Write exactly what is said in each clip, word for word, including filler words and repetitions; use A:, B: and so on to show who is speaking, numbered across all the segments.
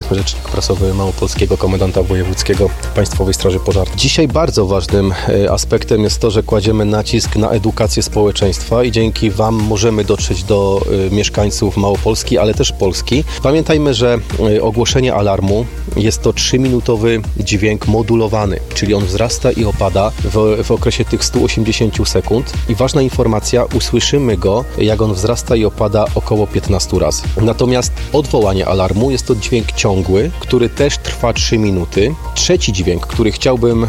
A: rzecznik prasowy Małopolskiego Komendanta Wojewódzkiego Państwowej Straży Pożarnej. Dzisiaj bardzo ważnym aspektem jest to, że kładziemy nacisk na edukację społeczeństwa i dzięki Wam możemy dotrzeć do mieszkańców Małopolski, ale też Polski. Pamiętajmy, że ogłoszenie alarmu jest to trzyminutowy dźwięk modulowany, czyli on wzrasta i opada w, w okresie tych stu osiemdziesięciu sekund i ważna informacja, usłyszymy go, jak on wzrasta i opada około piętnastu razy. Natomiast odwołanie alarmu jest to dźwięk ciągły, który też trwa trzy minuty. Trzeci dźwięk, który chciałbym,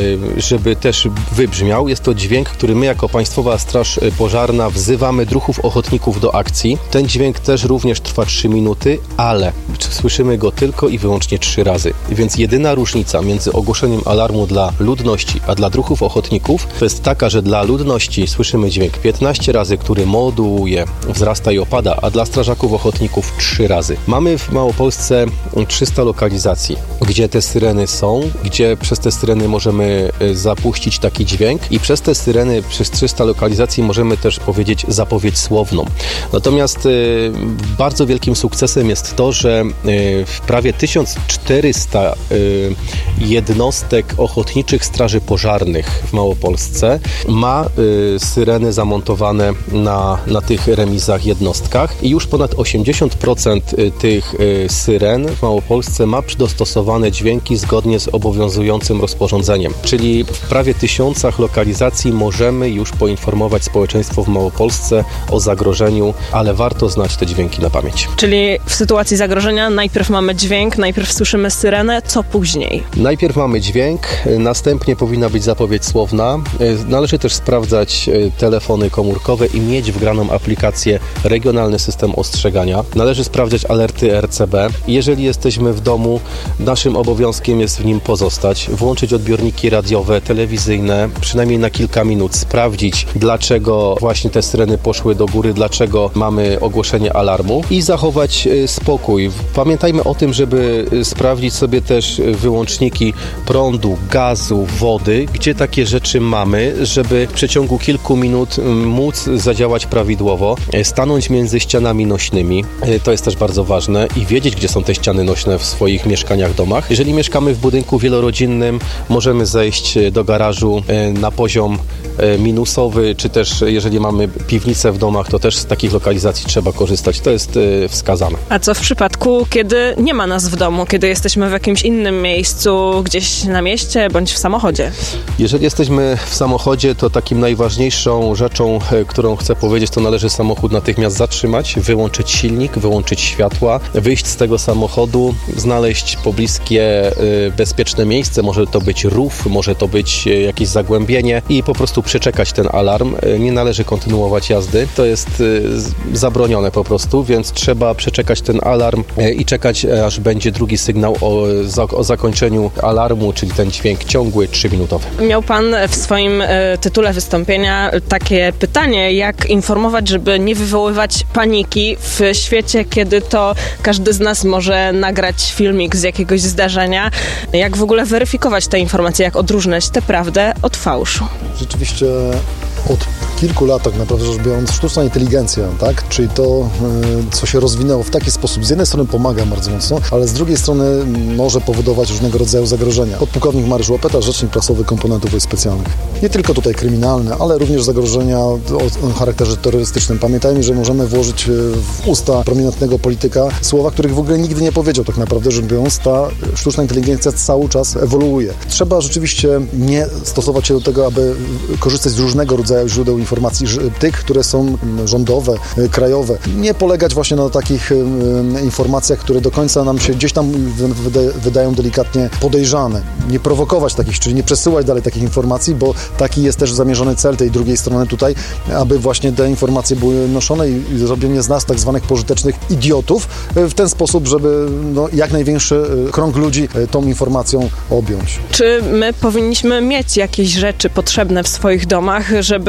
A: żeby też wybrzmiał, jest to dźwięk, który my jako Państwowa Straż Pożarna wzywamy druhów ochotników do akcji. Ten dźwięk też również trwa trzy minuty, ale słyszymy go tylko i wyłącznie trzy razy. Więc jedyna różnica między ogłoszeniem alarmu dla ludności, a dla druhów ochotników to jest taka, że dla ludności słyszymy dźwięk piętnaście razy, który modułuje, wzrasta i opada, a dla strażaków ochotników trzy razy. Mamy w Małopolsce trzysta lokalizacji, gdzie te syreny są, gdzie przez te syreny możemy zapuścić taki dźwięk i przez te syreny, przez trzysta lokalizacji możemy też powiedzieć zapowiedź słowną. Natomiast y, bardzo wielkim sukcesem jest to, że y, w prawie tysiąc czterysta y, jednostek ochotniczych straży pożarnych w Małopolsce ma y, syreny zamontowane na, na tych remizach, jednostkach i już ponad osiemdziesiąt procent tych y, syren w Małopolsce ma dostosowane dźwięki zgodnie z obowiązującym rozporządzeniem. Czyli w prawie tysiącach lokalizacji możemy już poinformować społeczeństwo w Małopolsce o zagrożeniu, ale warto znać te dźwięki na pamięć.
B: Czyli w sytuacji zagrożenia najpierw mamy dźwięk, najpierw słyszymy syrenę, co później?
A: Najpierw mamy dźwięk, następnie powinna być zapowiedź słowna. Należy też sprawdzać telefony komórkowe i mieć wgraną aplikację Regionalny System Ostrzegania. Należy sprawdzać alerty R C B. Jeżeli jesteśmy w domu, naszym obowiązkiem jest w nim pozostać, włączyć odbiorniki radiowe, telewizyjne, przynajmniej na kilka minut, sprawdzić, dlaczego właśnie te syreny poszły do góry, dlaczego mamy ogłoszenie alarmu i zachować spokój. Pamiętajmy o tym, żeby sprawdzić sobie też wyłączniki prądu, gazu, wody, gdzie takie rzeczy mamy, żeby w przeciągu kilku minut móc zadziałać prawidłowo, stanąć między ścianami nośnymi, to jest też bardzo ważne i wiedzieć, gdzie są te ściany nośne w swoich mieszkaniach, domach. Jeżeli mieszkamy w budynku wielorodzinnym, możemy zejść do garażu na poziom minusowy, czy też jeżeli mamy piwnicę w domach, to też z takich lokalizacji trzeba korzystać. To jest wskazane.
B: A co w przypadku, kiedy nie ma nas w domu, kiedy jesteśmy w jakimś innym miejscu, gdzieś na mieście, bądź w samochodzie?
A: Jeżeli jesteśmy w samochodzie, to takim najważniejszą rzeczą, którą chcę powiedzieć, to należy samochód natychmiast zatrzymać, wyłączyć silnik, wyłączyć światła, wyjść z tego samochodu, znaleźć pobliskie, bezpieczne miejsce, może to być rów, może to być jakieś zagłębienie i po prostu przeczekać ten alarm. Nie należy kontynuować jazdy, to jest zabronione po prostu, więc trzeba przeczekać ten alarm i czekać, aż będzie drugi sygnał o, o zakończeniu alarmu, czyli ten dźwięk ciągły, trzyminutowy.
B: Miał Pan w swoim tytule wystąpienia takie pytanie, jak informować, żeby nie wywoływać paniki w świecie, kiedy to każdy z nas może nagrać filmik z jakiegoś zdarzenia. Jak w ogóle weryfikować te informacje, jak odróżniać tę prawdę od fałszu?
C: Rzeczywiście od kilku lat tak naprawdę rzecz biorąc sztuczna inteligencja, tak? Czyli to, co się rozwinęło w taki sposób, z jednej strony pomaga bardzo mocno, ale z drugiej strony może powodować różnego rodzaju zagrożenia. Podpułkownik Mariusz Łapeta, rzecznik prasowy komponentów wojsk specjalnych. Nie tylko tutaj kryminalne, ale również zagrożenia o charakterze terrorystycznym. Pamiętajmy, że możemy włożyć w usta prominentnego polityka słowa, których w ogóle nigdy nie powiedział tak naprawdę, rzecz biorąc, ta sztuczna inteligencja cały czas ewoluuje. Trzeba rzeczywiście nie stosować się do tego, aby korzystać z różnego rodzaju źródeł informacji, tych, które są rządowe, krajowe. Nie polegać właśnie na takich informacjach, które do końca nam się gdzieś tam wydają delikatnie podejrzane. Nie prowokować takich, czyli nie przesyłać dalej takich informacji, bo taki jest też zamierzony cel tej drugiej strony tutaj, aby właśnie te informacje były noszone i zrobienie z nas tak zwanych pożytecznych idiotów w ten sposób, żeby no, jak największy krąg ludzi tą informacją objąć.
B: Czy my powinniśmy mieć jakieś rzeczy potrzebne w swoich domach, żeby też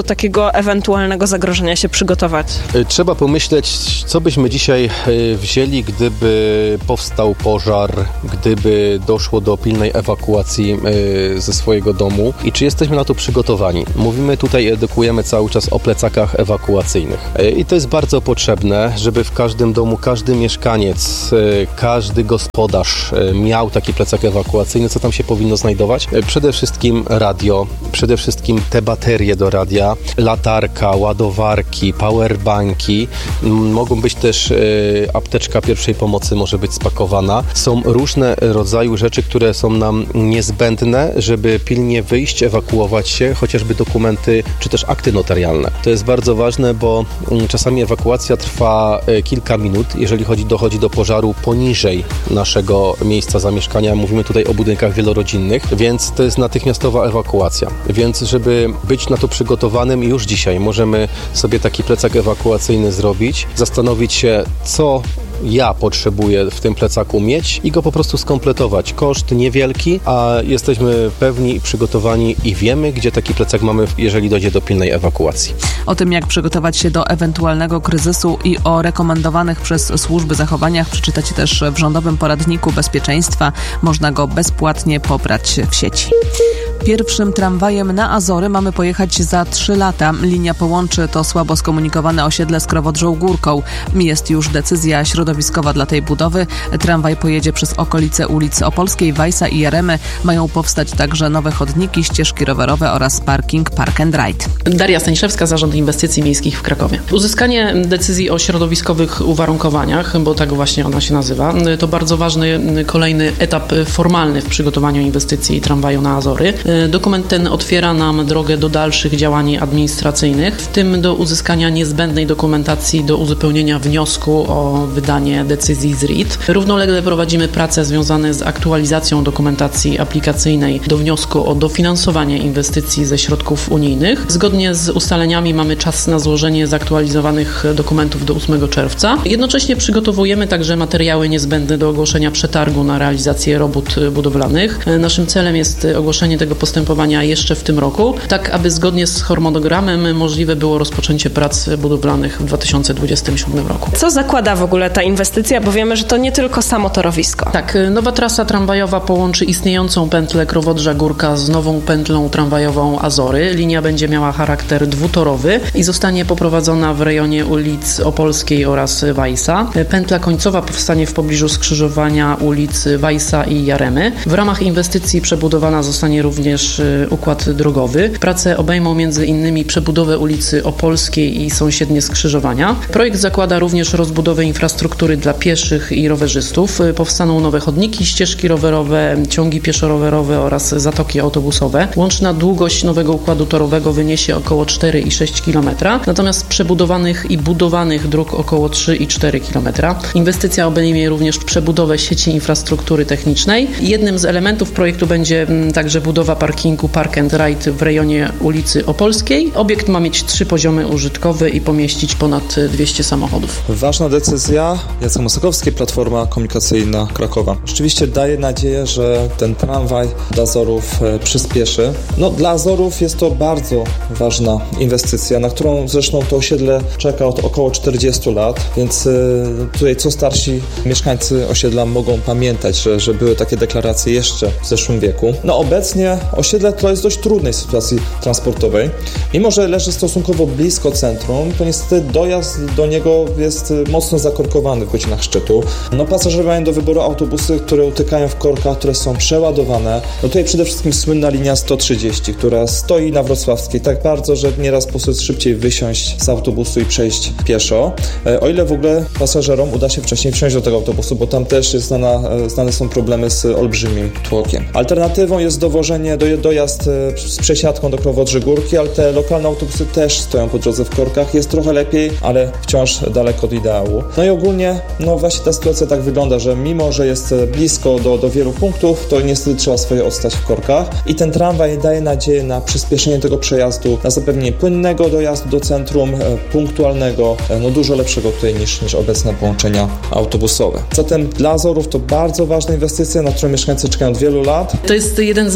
B: do takiego ewentualnego zagrożenia się przygotować?
A: Trzeba pomyśleć, co byśmy dzisiaj wzięli, gdyby powstał pożar, gdyby doszło do pilnej ewakuacji ze swojego domu i czy jesteśmy na to przygotowani. Mówimy tutaj, edukujemy cały czas o plecakach ewakuacyjnych i to jest bardzo potrzebne, żeby w każdym domu, każdy mieszkaniec, każdy gospodarz miał taki plecak ewakuacyjny. Co tam się powinno znajdować? Przede wszystkim radio, przede wszystkim te baterie do radia, latarka, ładowarki, powerbanki. Mogą być też apteczka pierwszej pomocy może być spakowana. Są różne rodzaje rzeczy, które są nam niezbędne, żeby pilnie wyjść, ewakuować się, chociażby dokumenty, czy też akty notarialne. To jest bardzo ważne, bo czasami ewakuacja trwa kilka minut, jeżeli chodzi, dochodzi do pożaru poniżej naszego miejsca zamieszkania. Mówimy tutaj o budynkach wielorodzinnych, więc to jest natychmiastowa ewakuacja. Więc żeby być na to przygotowanym już dzisiaj, możemy sobie taki plecak ewakuacyjny zrobić, zastanowić się, co ja potrzebuję w tym plecaku mieć i go po prostu skompletować. Koszt niewielki, a jesteśmy pewni i przygotowani i wiemy, gdzie taki plecak mamy, jeżeli dojdzie do pilnej ewakuacji.
D: O tym, jak przygotować się do ewentualnego kryzysu i o rekomendowanych przez służby zachowaniach przeczytacie też w Rządowym Poradniku Bezpieczeństwa. Można go bezpłatnie pobrać w sieci. Pierwszym tramwajem na Azory mamy pojechać za trzy lata. Linia połączy to słabo skomunikowane osiedle z Krowodrzą Górką. Jest już decyzja środowiskowa dla tej budowy. Tramwaj pojedzie przez okolice ulic Opolskiej, Wajsa i Jaremy. Mają powstać także nowe chodniki, ścieżki rowerowe oraz parking Park and Ride.
E: Daria Staniszewska, Zarząd Inwestycji Miejskich w Krakowie. Uzyskanie decyzji o środowiskowych uwarunkowaniach, bo tak właśnie ona się nazywa, to bardzo ważny kolejny etap formalny w przygotowaniu inwestycji tramwaju na Azory. Dokument ten otwiera nam drogę do dalszych działań administracyjnych, w tym do uzyskania niezbędnej dokumentacji do uzupełnienia wniosku o wydanie decyzji z R I T. Równolegle prowadzimy prace związane z aktualizacją dokumentacji aplikacyjnej do wniosku o dofinansowanie inwestycji ze środków unijnych. Zgodnie z ustaleniami mamy czas na złożenie zaktualizowanych dokumentów do ósmego czerwca. Jednocześnie przygotowujemy także materiały niezbędne do ogłoszenia przetargu na realizację robót budowlanych. Naszym celem jest ogłoszenie tego postępowania jeszcze w tym roku, tak aby zgodnie z harmonogramem możliwe było rozpoczęcie prac budowlanych w dwa tysiące dwudziestym siódmym roku.
B: Co zakłada w ogóle ta inwestycja? Bo wiemy, że to nie tylko samo torowisko.
E: Tak, nowa trasa tramwajowa połączy istniejącą pętlę Krowodrza Górka z nową pętlą tramwajową Azory. Linia będzie miała charakter dwutorowy i zostanie poprowadzona w rejonie ulic Opolskiej oraz Wajsa. Pętla końcowa powstanie w pobliżu skrzyżowania ulic Wajsa i Jaremy. W ramach inwestycji przebudowana zostanie również układ drogowy. Prace obejmą między innymi przebudowę ulicy Opolskiej i sąsiednie skrzyżowania. Projekt zakłada również rozbudowę infrastruktury dla pieszych i rowerzystów. Powstaną nowe chodniki, ścieżki rowerowe, ciągi pieszo-rowerowe oraz zatoki autobusowe. Łączna długość nowego układu torowego wyniesie około cztery i sześć kilometrów, natomiast przebudowanych i budowanych dróg około trzy i cztery kilometry. Inwestycja obejmie również przebudowę sieci infrastruktury technicznej. Jednym z elementów projektu będzie także budowa parkingu Park and Ride w rejonie ulicy Opolskiej. Obiekt ma mieć trzy poziomy użytkowe i pomieścić ponad dwieście samochodów.
F: Ważna decyzja. Jacek Masakowski, Platforma Komunikacyjna Krakowa. Rzeczywiście daje nadzieję, że ten tramwaj do Azorów e, przyspieszy. No, dla Azorów jest to bardzo ważna inwestycja, na którą zresztą to osiedle czeka od około czterdziestu lat, więc e, tutaj co starsi mieszkańcy osiedla mogą pamiętać, że, że były takie deklaracje jeszcze w zeszłym wieku. No, obecnie osiedle to jest dość trudnej sytuacji transportowej. Mimo że leży stosunkowo blisko centrum, to niestety dojazd do niego jest mocno zakorkowany w godzinach szczytu. No, pasażerowie mają do wyboru autobusy, które utykają w korkach, które są przeładowane. No tutaj przede wszystkim słynna linia sto trzydzieści, która stoi na Wrocławskiej tak bardzo, że nieraz po prostu jest szybciej wysiąść z autobusu i przejść pieszo. O ile w ogóle pasażerom uda się wcześniej wsiąść do tego autobusu, bo tam też jest znana, znane są problemy z olbrzymim tłokiem. Alternatywą jest dowożenie, do, dojazd z przesiadką do Krowodrzy Górki, ale te lokalne autobusy też stoją po drodze w korkach. Jest trochę lepiej, ale wciąż daleko od ideału. No i ogólnie, no właśnie ta sytuacja tak wygląda, że mimo, że jest blisko do, do wielu punktów, to niestety trzeba swoje odstać w korkach i ten tramwaj daje nadzieję na przyspieszenie tego przejazdu, na zapewnienie płynnego dojazdu do centrum, punktualnego, no dużo lepszego tutaj niż, niż obecne połączenia autobusowe. Zatem dla Azorów to bardzo ważna inwestycja, na którą mieszkańcy czekają od wielu lat.
E: To jest jeden z ważniejszych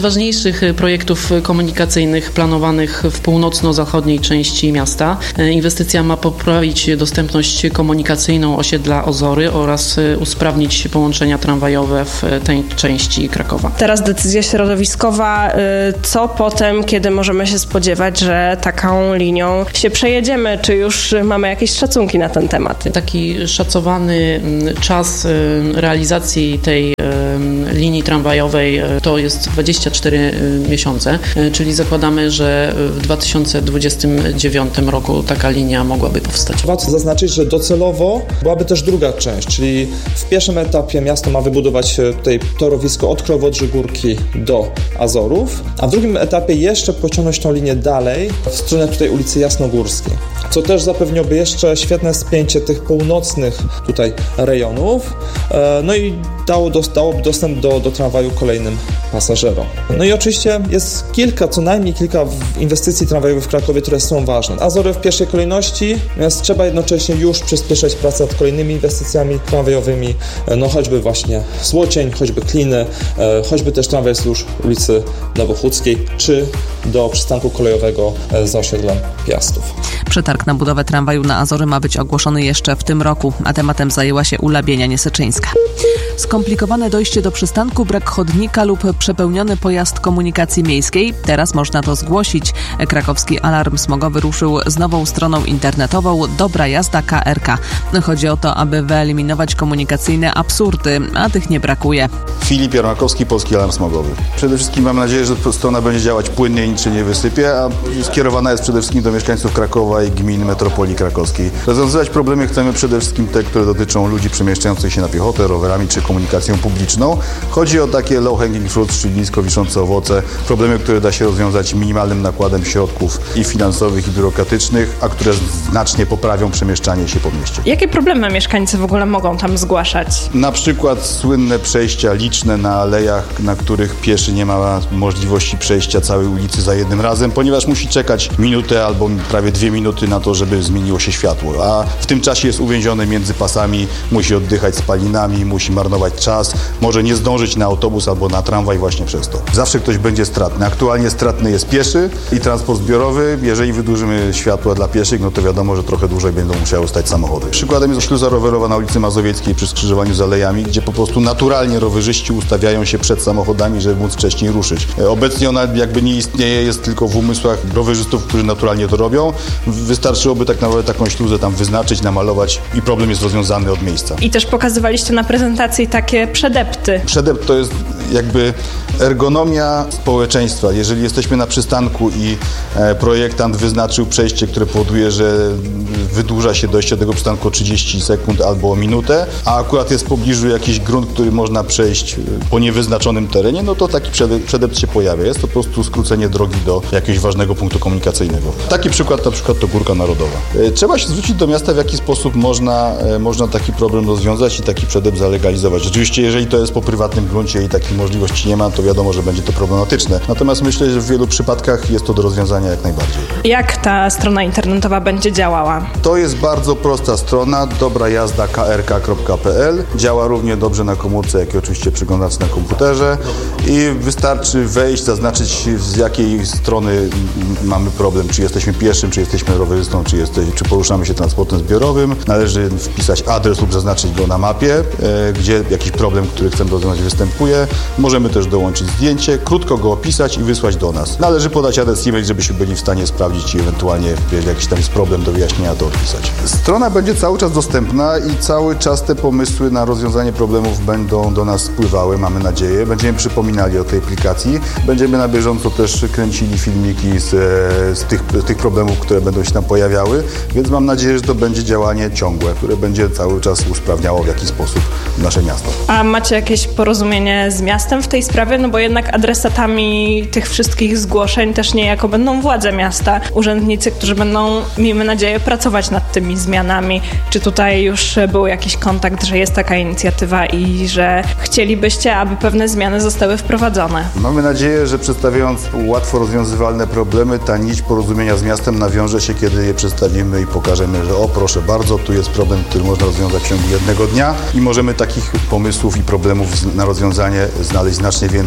E: największych projektów komunikacyjnych planowanych w północno-zachodniej części miasta. Inwestycja ma poprawić dostępność komunikacyjną osiedla Ozory oraz usprawnić połączenia tramwajowe w tej części Krakowa.
B: Teraz decyzja środowiskowa. Co potem, kiedy możemy się spodziewać, że taką linią się przejedziemy? Czy już mamy jakieś szacunki na ten temat?
E: Taki szacowany czas realizacji tej linii tramwajowej to jest dwadzieścia cztery miesiące, czyli zakładamy, że w dwa tysiące dwudziestym dziewiątym roku taka linia mogłaby powstać.
F: Warto zaznaczyć, że docelowo byłaby też druga część, czyli w pierwszym etapie miasto ma wybudować tutaj torowisko od Krowodrzy Górki do Azorów, a w drugim etapie jeszcze pociągnąć tą linię dalej w stronę tutaj ulicy Jasnogórskiej, co też zapewniłoby jeszcze świetne spięcie tych północnych tutaj rejonów, no i dało, dałoby dostęp do, do tramwaju kolejnym pasażerom. No i oczywiście jest kilka, co najmniej kilka inwestycji tramwajowych w Krakowie, które są ważne. Azory w pierwszej kolejności, natomiast trzeba jednocześnie już przyspieszać pracę nad kolejnymi inwestycjami tramwajowymi, no choćby właśnie Słocień, choćby Kliny, choćby też tramwaj wzdłuż ulicy Nowochódzkiej, czy do przystanku kolejowego z osiedlem Piastów.
D: Przetarg na budowę tramwaju na Azory ma być ogłoszony jeszcze w tym roku, a tematem zajęła się Ula Bienia-Niesyczyńska. Skomplikowane dojście do przystanku, brak chodnika lub przepełniony pojazd komunikacji miejskiej. Teraz można to zgłosić. Krakowski Alarm Smogowy ruszył z nową stroną internetową Dobra Jazda K R K. Chodzi o to, aby wyeliminować komunikacyjne absurdy, a tych nie brakuje.
G: Filip Jarmakowski, Polski Alarm Smogowy. Przede wszystkim mam nadzieję, że strona będzie działać płynnie i nic się nie wysypie, a skierowana jest przede wszystkim do mieszkańców Krakowa i gmin metropolii krakowskiej. Rozwiązywać problemy chcemy przede wszystkim te, które dotyczą ludzi przemieszczających się na piechotę, rowerami czy komunikacją publiczną. Chodzi o takie low hanging fruits, czyli nisko wiszące owoce, problemy, które da się rozwiązać minimalnym nakładem środków i finansowych, i biurokratycznych, a które znacznie poprawią przemieszczanie się po mieście.
B: Jakie problemy mieszkańcy w ogóle mogą tam zgłaszać?
G: Na przykład słynne przejścia liczne na alejach, na których pieszy nie ma możliwości przejścia całej ulicy za jednym razem, ponieważ musi czekać minutę albo prawie dwie minuty na to, żeby zmieniło się światło, a w tym czasie jest uwięziony między pasami, musi oddychać spalinami, musi marnować czas, może nie zdążyć na autobus albo na tramwaj właśnie przez to. Zawsze ktoś będzie stratny. Aktualnie stratny jest pieszy i transport zbiorowy. Jeżeli wydłużymy światła dla pieszych, no to wiadomo, że trochę dłużej będą musiały stać samochody. Przykładem jest śluza rowerowa na ulicy Mazowieckiej przy skrzyżowaniu z alejami, gdzie po prostu naturalnie rowerzyści ustawiają się przed samochodami, żeby móc wcześniej ruszyć. Obecnie ona jakby nie istnieje, jest tylko w umysłach rowerzystów, którzy naturalnie to robią. Wystarczyłoby tak naprawdę taką śluzę tam wyznaczyć, namalować i problem jest rozwiązany od miejsca.
B: I też pokazywaliście na prezentacji takie przedepty.
G: Przedept to jest jakby ergonomia społeczeństwa. Jeżeli jesteśmy na przystanku i e, projektant wyznaczył przejście, które powoduje, że wydłuża się dojście do tego przystanku o trzydzieści sekund albo o minutę, a akurat jest w pobliżu jakiś grunt, który można przejść po niewyznaczonym terenie, no to taki przedept się pojawia. Jest to po prostu skrócenie drogi do jakiegoś ważnego punktu komunikacyjnego. Taki przykład na przykład to Górka Narodowa. E, trzeba się zwrócić do miasta, w jaki sposób można, e, można taki problem rozwiązać i taki przedept zalegalizować. Oczywiście, jeżeli to jest po prywatnym gruncie i takiej możliwości nie ma, to wiadomo, że będzie to problematyczne. Natomiast myślę, że w wielu przypadkach jest to do rozwiązania jak najbardziej.
B: Jak ta strona internetowa będzie działała?
G: To jest bardzo prosta strona, dobra jazda k r k kropka p l. Działa równie dobrze na komórce, jak i oczywiście przeglądacz na komputerze i wystarczy wejść, zaznaczyć z jakiej strony mamy problem, czy jesteśmy pieszym, czy jesteśmy rowerzystą, czy, jesteś, czy poruszamy się transportem zbiorowym. Należy wpisać adres lub zaznaczyć go na mapie, e, gdzie jakiś problem, który chcemy rozwiązać, występuje. Możemy też dołączyć zdjęcie, krótko go opisać i wysłać do nas. Należy podać adres e-mail, żebyśmy byli w stanie sprawdzić i ewentualnie jakiś tam jest problem do wyjaśnienia, to odpisać. Strona będzie cały czas dostępna i cały czas te pomysły na rozwiązanie problemów będą do nas spływały, mamy nadzieję. Będziemy przypominali o tej aplikacji. Będziemy na bieżąco też kręcili filmiki z, z tych, tych problemów, które będą się tam pojawiały, więc mam nadzieję, że to będzie działanie ciągłe, które będzie cały czas usprawniało w jakiś sposób nasze miasto.
B: A macie jakieś porozumienie z miastem w tej sprawie? No bo jednak adresatami tych wszystkich zgłoszeń też niejako będą władze miasta, urzędnicy, którzy będą, miejmy nadzieję, pracować nad tymi zmianami. Czy tutaj już był jakiś kontakt, że jest taka inicjatywa i że chcielibyście, aby pewne zmiany zostały wprowadzone?
G: Mamy nadzieję, że przedstawiając łatwo rozwiązywalne problemy, ta nić porozumienia z miastem nawiąże się, kiedy je przedstawimy i pokażemy, że o proszę bardzo, tu jest problem, który można rozwiązać w ciągu jednego dnia i możemy takich pomysłów i problemów na rozwiązanie znaleźć znacznie więcej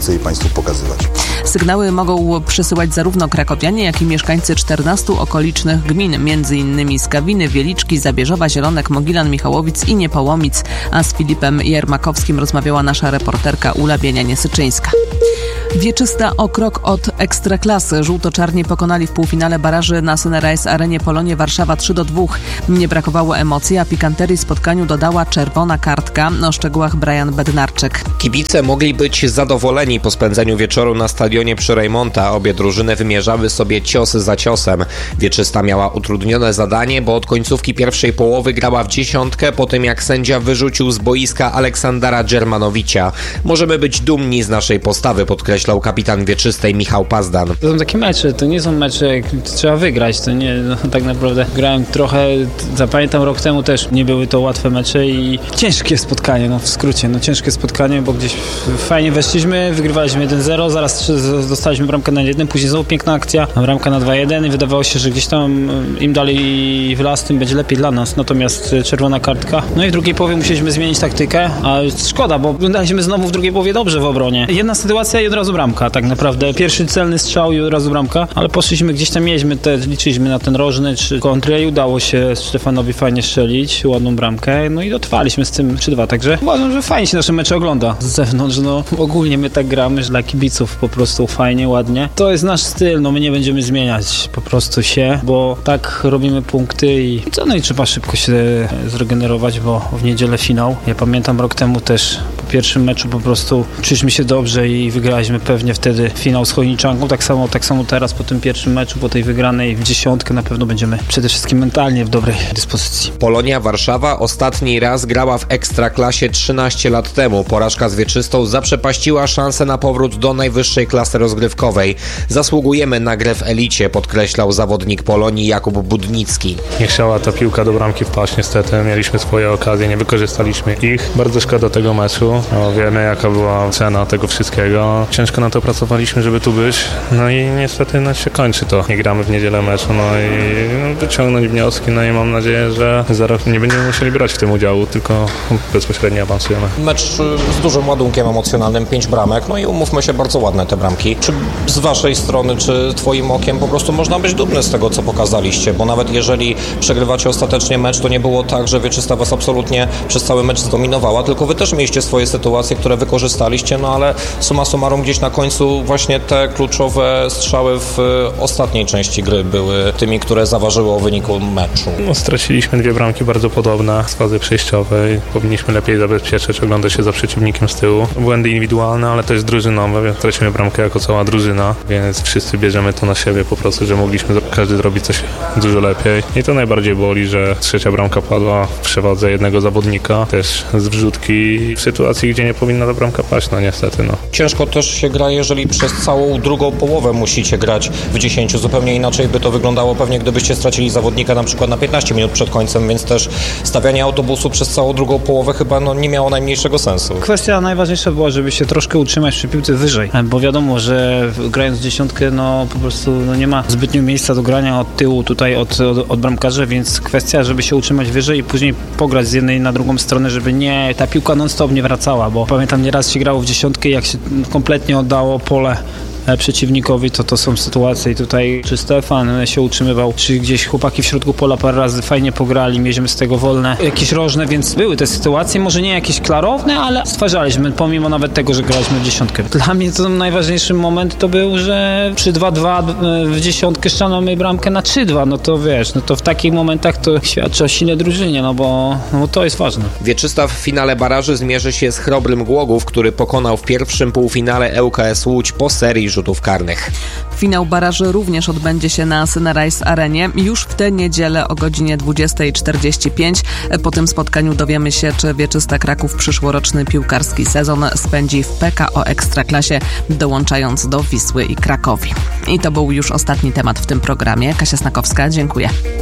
G: chcę Państwu pokazywać.
D: Sygnały mogą przesyłać zarówno krakowianie, jak i mieszkańcy czternastu okolicznych gmin, między innymi Skawiny, Wieliczki, Zabierzowa, Zielonek, Mogilan, Michałowic i Niepołomic, a z Filipem Jermakowskim rozmawiała nasza reporterka Ula Bienianie-Syczyńska. Wieczysta o krok od Ekstraklasy. Żółto-czarni pokonali w półfinale baraży na Sunrise Arenie Polonię Warszawa trzy do dwóch. Nie brakowało emocji, a pikanterii spotkaniu dodała czerwona kartka. O szczegółach Brian Bednarczyk.
H: Kibice mogli być zadowoleni po spędzeniu wieczoru na stadionie przy Rejmonta. Obie drużyny wymierzały sobie cios za ciosem. Wieczysta miała utrudnione zadanie, bo od końcówki pierwszej połowy grała w dziesiątkę po tym, jak sędzia wyrzucił z boiska Aleksandra Dżermanowicza. Możemy być dumni z naszej postawy, podkreślał kapitan Wieczystej Michał Pazdan.
I: To są takie mecze, to nie są mecze, jak trzeba wygrać, to nie, no, tak naprawdę grałem trochę, zapamiętam rok temu też nie były to łatwe mecze i ciężkie spotkanie, no w skrócie, no ciężkie spotkanie, bo gdzieś fajnie weszliśmy, wygrywaliśmy jeden zero, zaraz dostaliśmy bramkę na jeden, później znowu piękna akcja, bramka na dwa jeden i wydawało się, że gdzieś tam im dalej w las, tym będzie lepiej dla nas, natomiast czerwona kartka. No i w drugiej połowie musieliśmy zmienić taktykę, a szkoda, bo wyglądaliśmy znowu w drugiej połowie dobrze w obronie. Jedna sytuacja i od razu bramka, tak naprawdę. Pierwszy celny strzał i od razu bramka, ale poszliśmy gdzieś tam, mieliśmy te, liczyliśmy na ten rożny czy kontrę i udało się Stefanowi fajnie strzelić, ładną bramkę, no i dotrwaliśmy z tym trzy dwa, także uważam, że fajnie się nasze mecze ogląda z zewnątrz, no ogólnie my tak gramy, że dla kibiców po prostu fajnie, ładnie. To jest nasz styl, no my nie będziemy zmieniać po prostu się, bo tak robimy punkty i, i co, no i trzeba szybko się zregenerować, bo w niedzielę finał. Ja pamiętam rok temu też po pierwszym meczu po prostu czuliśmy się dobrze i wygraliśmy pewnie wtedy finał z Chojniczanką, tak samo, tak samo teraz po tym pierwszym meczu, po tej wygranej w dziesiątkę na pewno będziemy przede wszystkim mentalnie w dobrej dyspozycji.
H: Polonia Warszawa ostatni raz grała w Ekstraklasie trzynaście lat temu. Porażka z Wieczystą zaprzepaściła szansę na powrót do najwyższej klasy rozgrywkowej. Zasługujemy na grę w elicie, podkreślał zawodnik Polonii Jakub Budnicki.
J: Nie chciała ta piłka do bramki wpaść, niestety. Mieliśmy swoje okazje, nie wykorzystaliśmy ich. Bardzo szkoda tego meczu. No, wiemy, jaka była cena tego wszystkiego. Ciężko na to pracowaliśmy, żeby tu być. No i niestety no, się kończy to. Nie gramy w niedzielę meczu, no i no, wyciągnąć wnioski, no i mam nadzieję, że za rok nie będziemy musieli brać w tym udziału, tylko bezpośrednio awansujemy.
H: Mecz z dużym ładunkiem emocjonalnym, pięć bramek, no i umówmy się, bardzo ładne te bramki. Czy z waszej strony, czy twoim okiem po prostu można być dumny z tego, co pokazaliście, bo nawet jeżeli przegrywacie ostatecznie mecz, to nie było tak, że Wieczysta was absolutnie przez cały mecz zdominowała, tylko wy też mieliście swoje sytuacje, które wykorzystaliście, no ale summa summarum gdzieś na końcu właśnie te kluczowe strzały w ostatniej części gry były tymi, które zaważyły o wyniku meczu.
J: No, straciliśmy dwie bramki bardzo podobne z fazy przejściowej. Powinniśmy lepiej zabezpieczyć, oglądać się za przeciwnikiem z tyłu. Błędy indywidualne, ale też drużynowe, więc tracimy bramkę jako cała drużyna, więc wszyscy bierzemy to na siebie po prostu, że mogliśmy każdy zrobić coś dużo lepiej. I to najbardziej boli, że trzecia bramka padła w przewodze jednego zawodnika, też z wrzutki w sytuacji, gdzie nie powinna ta bramka paść, no niestety. No.
H: Ciężko też się gra, jeżeli przez całą drugą połowę musicie grać w dziesięciu. Zupełnie inaczej by to wyglądało pewnie, gdybyście stracili zawodnika na przykład na piętnaście minut przed końcem, więc też stawianie autobusu przez całą drugą połowę chyba no, nie miało najmniejszego sensu.
I: Kwestia najważniejsza była, żeby się troszkę utrzymać przy piłce wyżej, bo wiadomo, że grając w dziesiątkę, no po prostu no, nie ma zbytnio miejsca do grania od tyłu tutaj od, od, od bramkarza, więc kwestia, żeby się utrzymać wyżej i później pograć z jednej na drugą stronę, żeby nie, ta piłka non-stop nie wracała, bo pamiętam, nieraz się grało w dziesiątkę, jak się kompletnie oddało pole przeciwnikowi, to to są sytuacje i tutaj czy Stefan się utrzymywał, czy gdzieś chłopaki w środku pola parę razy fajnie pograli, mieliśmy z tego wolne, jakieś rożne, więc były te sytuacje, może nie jakieś klarowne, ale stwarzaliśmy, pomimo nawet tego, że graliśmy w dziesiątkę. Dla mnie to najważniejszy moment to był, że przy dwa dwa w dziesiątkę strzelamy bramkę na trzy dwa, no to wiesz, no to w takich momentach to świadczy o sile drużynie, no bo no to jest ważne.
H: Wieczysta w finale baraży zmierzy się z Chrobrym Głogów, który pokonał w pierwszym półfinale L K S Łódź po serii rzutów karnych.
D: Finał baraży również odbędzie się na Sunrise Arenie już w tę niedzielę o godzinie dwudziesta czterdzieści pięć. Po tym spotkaniu dowiemy się, czy Wieczysta Kraków przyszłoroczny piłkarski sezon spędzi w P K O Ekstraklasie, dołączając do Wisły i Krakowi. I to był już ostatni temat w tym programie. Kasia Snakowska, dziękuję.